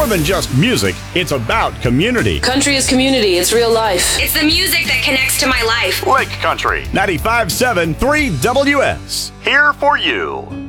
more than just music, it's about community. Country is community. It's real life. It's the music that connects to my life. Lake Country 95.7 3 WS. Here for you.